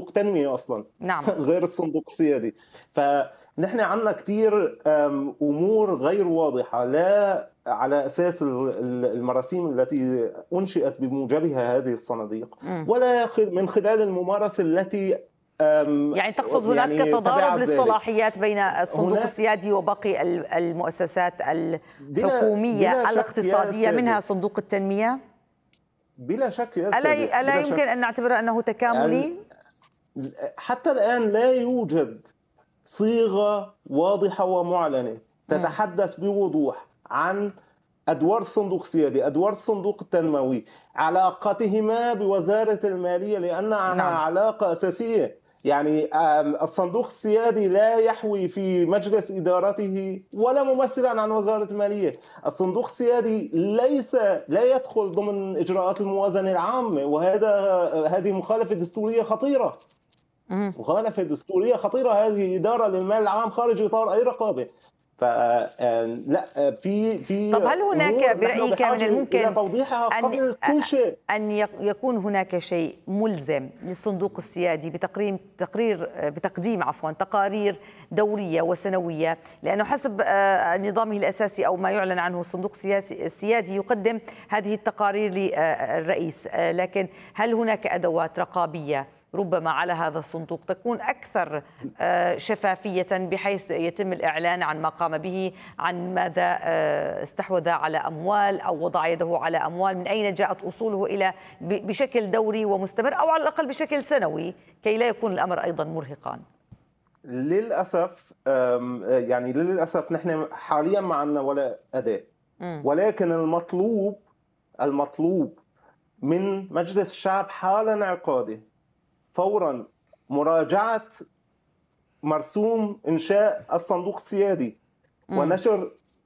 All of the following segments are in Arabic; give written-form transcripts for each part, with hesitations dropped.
صندوق تنمية أصلا نعم. غير الصندوق السيادي. فنحن عندنا كتير أمور غير واضحة، لا على أساس المراسيم التي أنشئت بموجبها هذه الصناديق، ولا من خلال الممارسة التي يعني تقصد هناك يعني تضارب تبعت للصلاحيات بين الصندوق السيادي وباقي المؤسسات الحكومية الاقتصادية منها صندوق التنمية؟ بلا شك يا ألا يمكن أن نعتبر أنه تكاملي؟ حتى الآن لا يوجد صيغة واضحة ومعلنة تتحدث بوضوح عن أدوار الصندوق السيادي، أدوار الصندوق التنموي، علاقتهما بوزارة المالية، لأنها نعم. علاقة أساسية. يعني الصندوق السيادي لا يحوي في مجلس إدارته ولا ممثلا عن وزارة المالية. الصندوق السيادي لا يدخل ضمن إجراءات الموازنة العامة، هذه مخالفة دستورية خطيرة. مخالفة دستورية خطيرة. هذه إدارة للمال العام خارج إطار أي رقابة. لا في طب هل هناك برأيك من الممكن توضيحها قبل كل شيء أن يكون هناك شيء ملزم للصندوق السيادي بتقديم تقارير دورية وسنوية؟ لأنه حسب نظامه الأساسي أو ما يعلن عنه الصندوق السيادي يقدم هذه التقارير للرئيس، لكن هل هناك أدوات رقابية ربما على هذا الصندوق تكون أكثر شفافية بحيث يتم الإعلان عن ما قام به، عن ماذا استحوذ على أموال أو وضع يده على أموال، من أين جاءت أصوله إلى بشكل دوري ومستمر أو على الأقل بشكل سنوي كي لا يكون الأمر أيضا مرهقا؟ للأسف للأسف نحن حاليا ما عندنا ولا أداة، ولكن المطلوب من مجلس الشعب حالا انعقاده فورا مراجعة مرسوم إنشاء الصندوق السيادي ونشر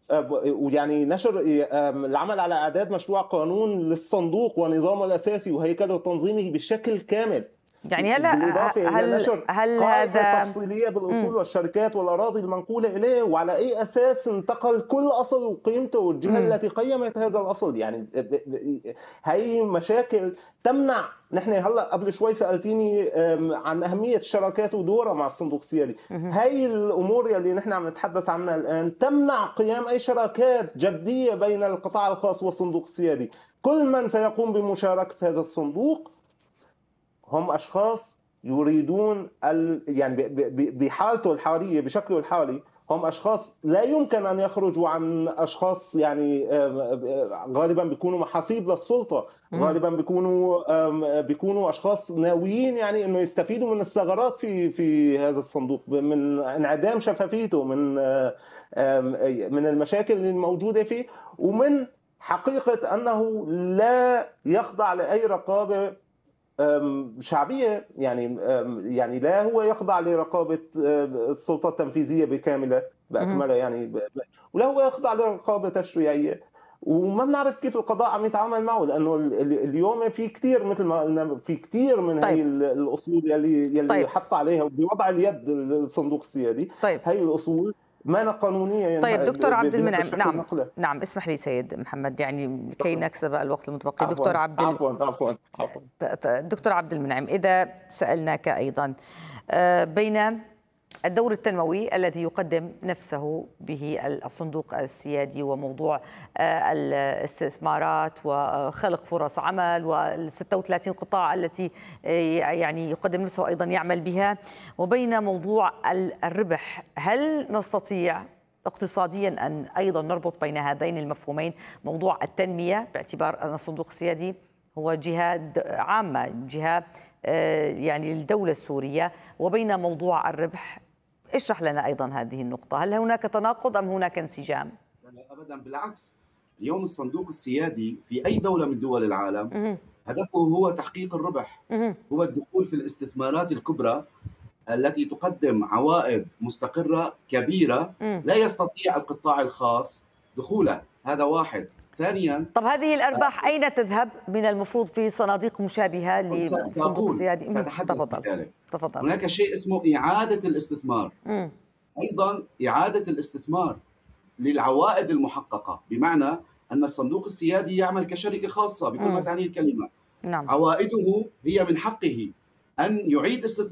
العمل على إعداد مشروع قانون للصندوق ونظامه الأساسي وهيكله التنظيمي بشكل كامل. يعني هل هذا تفصيلية بالأصول والشركات والأراضي المنقولة إليه، وعلى أي أساس انتقل كل أصل وقيمته والجهة التي قيمت هذا الأصل. يعني هاي مشاكل تمنع. نحن هلا قبل شوي سألتيني عن أهمية الشراكات ودورها مع الصندوق السيادي. هاي الأمور اللي نحن عم نتحدث عنها الآن تمنع قيام أي شراكات جدية بين القطاع الخاص والصندوق السيادي. كل من سيقوم بمشاركة هذا الصندوق هم أشخاص يريدون بحالته الحالية بشكله الحالي هم أشخاص لا يمكن أن يخرجوا عن أشخاص غالبا بيكونوا محاسيب للسلطة، غالبا بيكونوا أشخاص ناويين إنه يستفيدوا من الثغرات في هذا الصندوق، من انعدام شفافيته، من المشاكل الموجودة فيه، ومن حقيقة أنه لا يخضع لأي رقابة شعبية. يعني لا هو يخضع لرقابة السلطة التنفيذية بأكملها ولا هو يخضع لرقابة تشريعية، وما بنعرف كيف القضاء عم يتعامل معه، لأنه اليوم في كتير مثل ما قلنا في كتير من هاي الأصول يلي حط عليها بوضع اليد الصندوق السيادي. هاي الأصول ما قانونية. طيب دكتور عبد المنعم، نعم اسمح لي سيد محمد لكي نكسب الوقت المتبقي. دكتور دكتور عبد المنعم، إذا سألناك أيضا بين الدور التنموي الذي يقدم نفسه به الصندوق السيادي وموضوع الاستثمارات وخلق فرص عمل وال36 قطاع التي يقدم نفسه أيضا يعمل بها، وبين موضوع الربح، هل نستطيع اقتصاديا أن أيضا نربط بين هذين المفهومين، موضوع التنمية باعتبار أن الصندوق السيادي هو جهة عامة، جهة للدولة السورية، وبين موضوع الربح؟ اشرح لنا أيضا هذه النقطة، هل هناك تناقض أم هناك انسجام؟ لا أبدا، بالعكس. اليوم الصندوق السيادي في أي دولة من دول العالم هدفه هو تحقيق الربح، هو الدخول في الاستثمارات الكبرى التي تقدم عوائد مستقرة كبيرة لا يستطيع القطاع الخاص دخولها. هذا واحد. ثانيا، طب هذه الأرباح أين تذهب؟ من المفروض في صناديق مشابهة للصندوق السيادي. تفضل. هناك شيء اسمه إعادة الاستثمار. أيضا إعادة الاستثمار للعوائد المحققة، بمعنى أن الصندوق السيادي يعمل كشركة خاصة بكل ما تعنيه الكلمة. نعم. عوائده هي من حقه أن يعيد استثمار